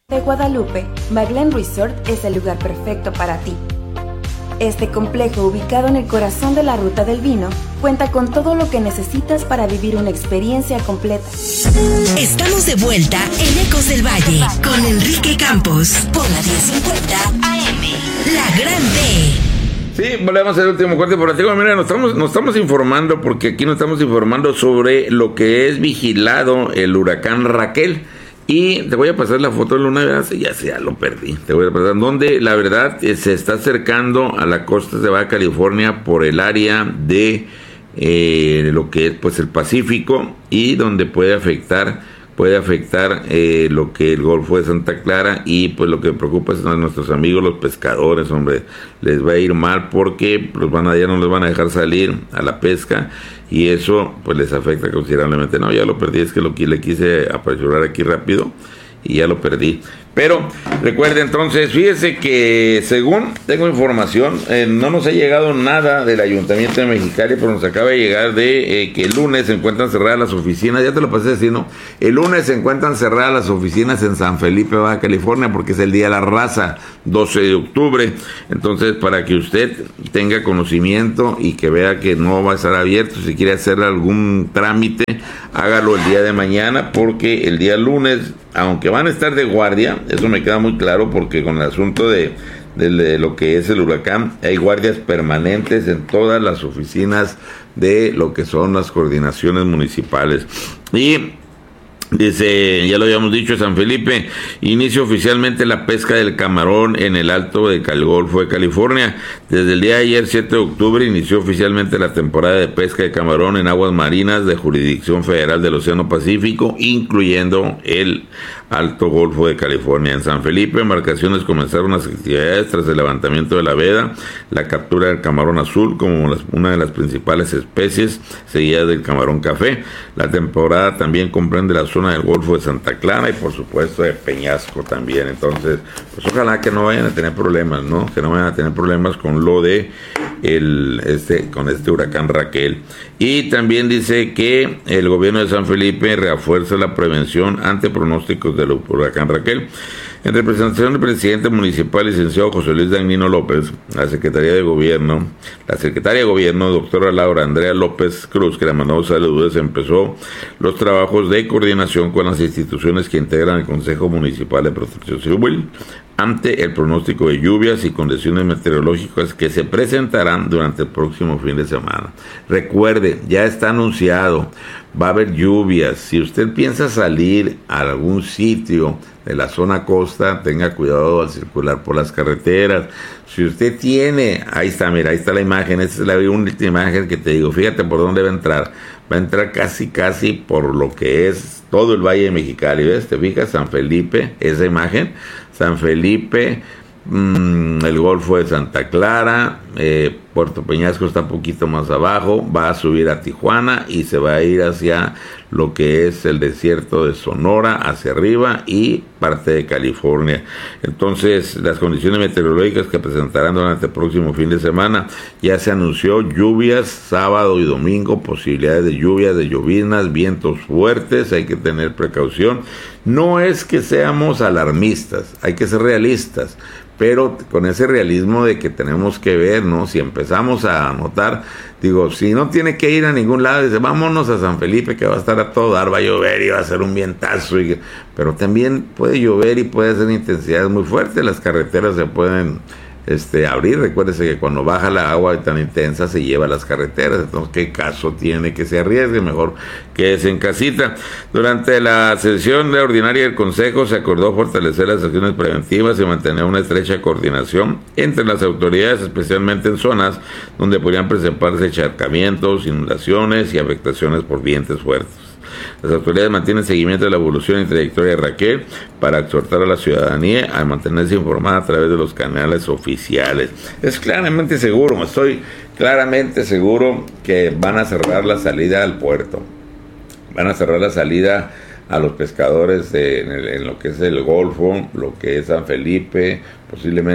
De Guadalupe, Maglen Resort es el lugar perfecto para ti. Este complejo, ubicado en el corazón de la Ruta del Vino, cuenta con todo lo que necesitas para vivir una experiencia completa. Estamos de vuelta en Ecos del Valle con Enrique Campos por la 1050 AM, La Gran B. Sí, volvemos al último corte informativo. Mira, nos estamos informando, porque aquí nos estamos informando sobre lo que es vigilado el huracán Raquel. Y te voy a pasar la foto de Luna, ya lo perdí. Te voy a pasar donde la verdad se está acercando a la costa de Baja California por el área de lo que es pues el Pacífico, y donde puede afectar lo que el Golfo de Santa Clara. Y pues lo que me preocupa es a nuestros amigos los pescadores, hombre, les va a ir mal porque ya no les van a dejar salir a la pesca, y eso pues les afecta considerablemente. No, ya lo perdí, es que le quise apresurar aquí rápido y ya lo perdí. Pero recuerde, entonces, fíjese que según tengo información, no nos ha llegado nada del Ayuntamiento de Mexicali, pero nos acaba de llegar de que el lunes se encuentran cerradas las oficinas. Ya te lo pasé así, ¿no? El lunes se encuentran cerradas las oficinas en San Felipe, Baja California, porque es el Día de la Raza, 12 de octubre. Entonces, para que usted tenga conocimiento y que vea que no va a estar abierto, si quiere hacer algún trámite, hágalo el día de mañana, porque el día lunes, aunque van a estar de guardia, eso me queda muy claro, porque con el asunto de lo que es el huracán, hay guardias permanentes en todas las oficinas de lo que son las coordinaciones municipales. Y dice, ya lo habíamos dicho, San Felipe inicia oficialmente la pesca del camarón en el Alto del Golfo de California. Desde el día de ayer, 7 de octubre, inició oficialmente la temporada de pesca de camarón en aguas marinas de jurisdicción federal del Océano Pacífico, incluyendo el Alto Golfo de California. En San Felipe, embarcaciones comenzaron las actividades tras el levantamiento de la veda, la captura del camarón azul como una de las principales especies, seguida del camarón café. La temporada también comprende la zona del Golfo de Santa Clara y por supuesto de Peñasco también. Entonces, pues ojalá que no vayan a tener problemas, ¿no? Que no vayan a tener problemas con lo de con este huracán Raquel. Y también dice que el gobierno de San Felipe refuerza la prevención ante pronósticos del huracán Raquel. En representación del presidente municipal, licenciado José Luis Dagnino López, la secretaria de gobierno, doctora Laura Andrea López Cruz, que le mandó saludos, empezó los trabajos de coordinación con las instituciones que integran el Consejo Municipal de Protección Civil ante el pronóstico de lluvias y condiciones meteorológicas que se presentarán durante el próximo fin de semana. Recuerde, ya está anunciado, va a haber lluvias. Si usted piensa salir a algún sitio de la zona costa, tenga cuidado al circular por las carreteras. Si usted tiene, ahí está la imagen, esta es la última imagen que te digo, fíjate por dónde va a entrar. Va a entrar casi por lo que es todo el Valle de Mexicali, ¿ves? ¿Te fijas? San Felipe, esa imagen, San Felipe, el Golfo de Santa Clara, Puerto Peñasco está un poquito más abajo, va a subir a Tijuana y se va a ir hacia lo que es el desierto de Sonora, hacia arriba, y parte de California. Entonces, las condiciones meteorológicas que presentarán durante el próximo fin de semana, ya se anunció lluvias sábado y domingo, posibilidades de lluvias, de lloviznas, vientos fuertes, hay que tener precaución. No es que seamos alarmistas, hay que ser realistas, pero con ese realismo de que tenemos que ver, ¿no? Si empezamos a notar, digo, si no tiene que ir a ningún lado, dice, vámonos a San Felipe, que va a estar a todo dar, va a llover y va a ser un vientazo, pero también puede llover y puede ser intensidades muy fuertes, las carreteras se pueden abrir. Recuérdese que cuando baja la agua tan intensa se lleva a las carreteras, entonces qué caso tiene que se arriesgue, mejor quédese en casita. Durante la sesión ordinaria del Consejo se acordó fortalecer las acciones preventivas y mantener una estrecha coordinación entre las autoridades, especialmente en zonas donde podrían presentarse encharcamientos, inundaciones y afectaciones por vientos fuertes. Las autoridades mantienen seguimiento de la evolución y trayectoria de Raquel para exhortar a la ciudadanía a mantenerse informada a través de los canales oficiales. Es claramente seguro, estoy claramente seguro que van a cerrar la salida al puerto, van a cerrar la salida a los pescadores en lo que es el Golfo, lo que es San Felipe,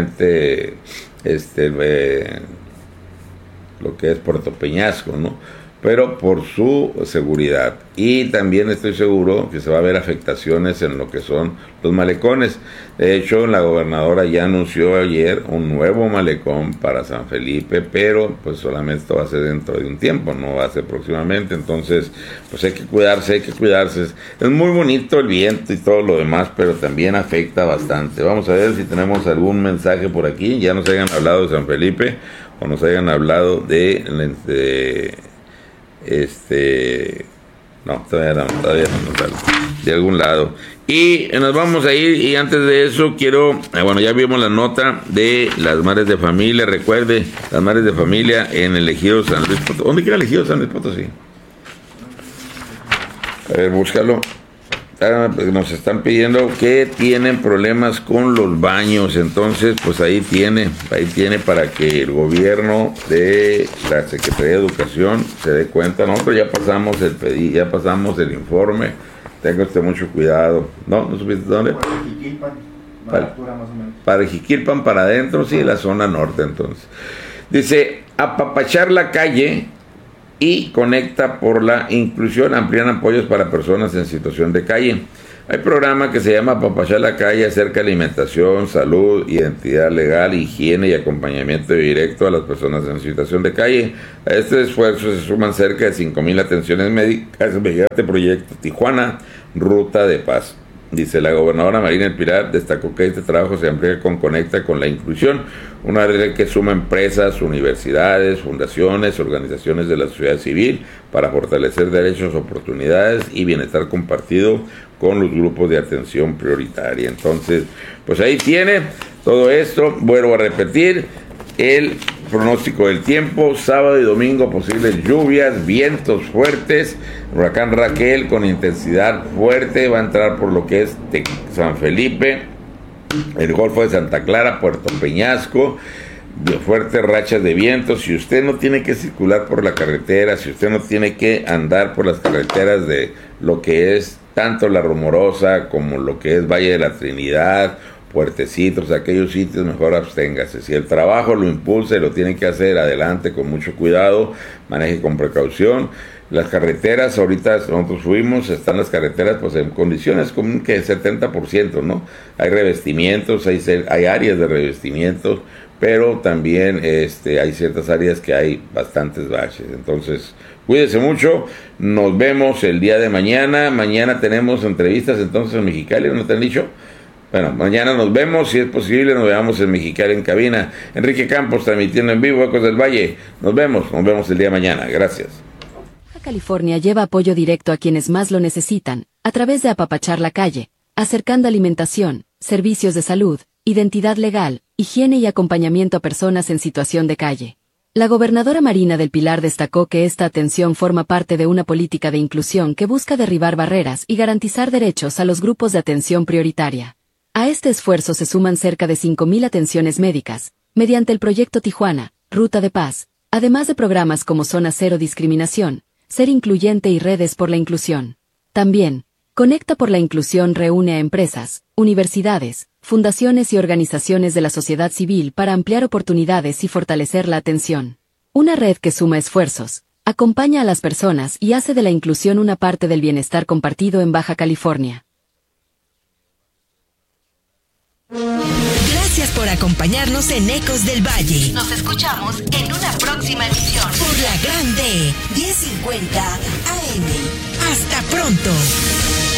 posiblemente lo que es Puerto Peñasco, ¿no? pero por su seguridad. Y también estoy seguro que se va a ver afectaciones en lo que son los malecones. De hecho, la gobernadora ya anunció ayer un nuevo malecón para San Felipe, pero pues solamente esto va a ser dentro de un tiempo, no va a ser próximamente. Entonces, pues hay que cuidarse. Es muy bonito el viento y todo lo demás, pero también afecta bastante. Vamos a ver si tenemos algún mensaje por aquí. Ya nos hayan hablado de San Felipe o nos hayan hablado de no, todavía no nos sale de algún lado. Y nos vamos a ir, y antes de eso quiero, bueno, ya vimos la nota de las madres de familia. Recuerde, las madres de familia en el ejido San Luis Potosí. ¿Dónde queda el ejido San Luis Potosí? A ver, búscalo. Nos están pidiendo que tienen problemas con los baños, entonces pues ahí tiene para que el gobierno de la Secretaría de Educación se dé cuenta. Nosotros ya pasamos el informe. Tenga usted mucho cuidado. ¿No supiste dónde? Para Jiquilpan, para adentro, sí, la zona norte. Entonces dice: apapachar la calle y conecta por la inclusión, amplían apoyos para personas en situación de calle. Hay programa que se llama Apapachar la calle, acerca alimentación, salud, identidad legal, higiene y acompañamiento directo a las personas en situación de calle. A este esfuerzo se suman cerca de 5,000 atenciones médicas mediante proyecto Tijuana, Ruta de Paz. Dice la gobernadora Marina del Pilar, destacó que este trabajo se amplía con Conecta con la Inclusión, una red que suma empresas, universidades, fundaciones, organizaciones de la sociedad civil para fortalecer derechos, oportunidades y bienestar compartido con los grupos de atención prioritaria. Entonces, pues ahí tiene todo esto. Vuelvo a repetir, el pronóstico del tiempo: sábado y domingo posibles lluvias, vientos fuertes, huracán Raquel con intensidad fuerte, va a entrar por lo que es San Felipe, el Golfo de Santa Clara, Puerto Peñasco, de fuertes rachas de viento. Si usted no tiene que circular por la carretera, si usted no tiene que andar por las carreteras de lo que es tanto La Rumorosa como lo que es Valle de la Trinidad, Puertecitos, aquellos sitios, mejor absténgase. Si el trabajo lo impulsa y lo tiene que hacer, adelante con mucho cuidado, maneje con precaución. Las carreteras, ahorita nosotros fuimos, están las carreteras pues en condiciones como que 70%, ¿no? Hay revestimientos, hay áreas de revestimientos, pero también hay ciertas áreas que hay bastantes baches. Entonces, cuídese mucho, nos vemos el día de mañana. Mañana tenemos entrevistas entonces en Mexicali, ¿no te han dicho? Bueno, mañana nos vemos, si es posible, nos veamos en Mexicali en cabina. Enrique Campos transmitiendo en vivo Ecos del Valle. Nos vemos el día de mañana. Gracias. Baja California lleva apoyo directo a quienes más lo necesitan, a través de Apapachar la calle, acercando alimentación, servicios de salud, identidad legal, higiene y acompañamiento a personas en situación de calle. La gobernadora Marina del Pilar destacó que esta atención forma parte de una política de inclusión que busca derribar barreras y garantizar derechos a los grupos de atención prioritaria. A este esfuerzo se suman cerca de 5,000 atenciones médicas, mediante el proyecto Tijuana, Ruta de Paz, además de programas como Zona Cero Discriminación, Ser Incluyente y Redes por la Inclusión. También, Conecta por la Inclusión reúne a empresas, universidades, fundaciones y organizaciones de la sociedad civil para ampliar oportunidades y fortalecer la atención. Una red que suma esfuerzos, acompaña a las personas y hace de la inclusión una parte del bienestar compartido en Baja California. Gracias por acompañarnos en Ecos del Valle. Nos escuchamos en una próxima emisión por la Gran D 1050 AM. Hasta pronto.